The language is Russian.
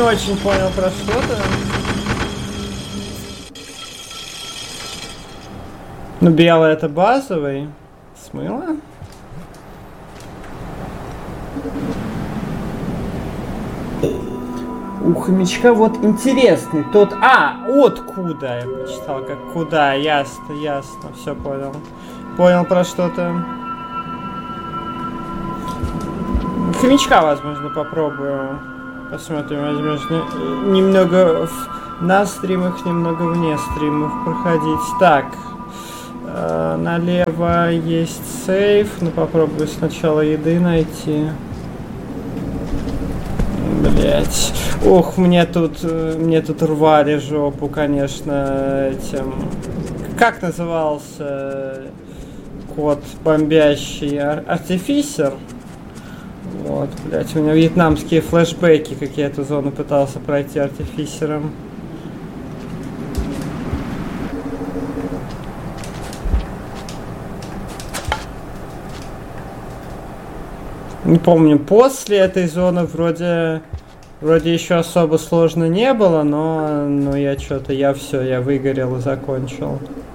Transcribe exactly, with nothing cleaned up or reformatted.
очень понял про что-то. Ну, белый это базовый. Смыло? У хомячка вот интересный тот... А, откуда? Я прочитал, как куда. Ясно, ясно. Все понял. Понял про что-то. Хомячка, возможно, попробую. Посмотрим, возможно, немного в... на стримах, немного вне стримов проходить. Так. Э, налево есть сейф. Ну, попробую сначала еды найти. Блять. Ох, мне тут, мне тут рвали жопу, конечно, этим... Как назывался кот бомбящий? Ар- Артифисер? Вот, блять, у меня вьетнамские флешбеки, как я эту зону пытался пройти артифисером. Не помню, после этой зоны вроде... Вроде еще особо сложно не было, но, но я что-то, я все, я выгорел и закончил.